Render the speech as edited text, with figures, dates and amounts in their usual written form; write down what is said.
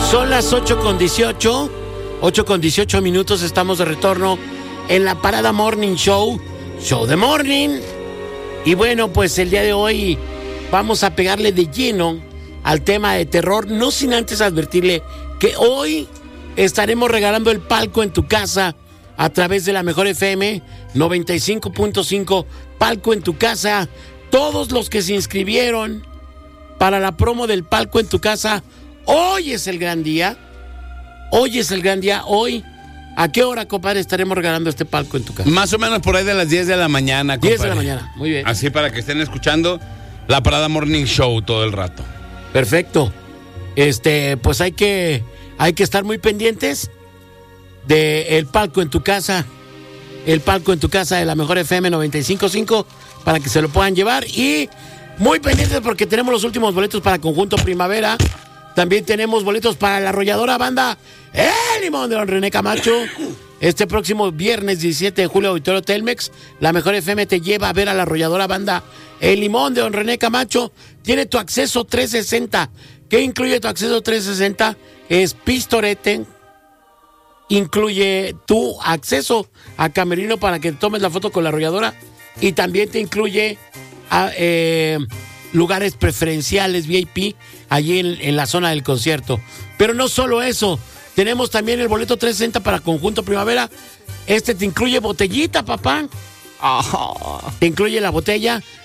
Son las 8:18, 8:18 minutos, estamos de retorno en la Parada Morning Show, Show de Morning. Y bueno, pues el día de hoy vamos a pegarle de lleno al tema de terror, no sin antes advertirle que hoy estaremos regalando el palco en tu casa a través de la Mejor FM 95.5, palco en tu casa. Todos los que se inscribieron para la promo del palco en tu casa, hoy es el gran día. Hoy es el gran día. Hoy, ¿a qué hora, compadre, estaremos regalando este palco en tu casa? Más o menos por ahí de las 10 de la mañana, compadre. 10 de la mañana, muy bien. Así para que estén escuchando la Parada Morning Show todo el rato. Perfecto. Pues hay que estar muy pendientes de el palco en tu casa. El palco en tu casa de la Mejor FM 95.5 para que se lo puedan llevar. Y muy pendientes porque tenemos los últimos boletos para Conjunto Primavera. También tenemos boletos para la arrolladora banda El Limón de don René Camacho. Este próximo viernes 17 de julio, Auditorio Telmex, la Mejor FM te lleva a ver a la arrolladora banda El Limón de don René Camacho. Tiene tu acceso 360. ¿Qué incluye tu acceso 360? Es pistorete. Incluye tu acceso a camerino para que tomes la foto con la arrolladora. Y también te incluye lugares preferenciales VIP allí en la zona del concierto. Pero no solo eso, tenemos también el boleto 360 para Conjunto Primavera. Te incluye botellita, papá. Te incluye la botella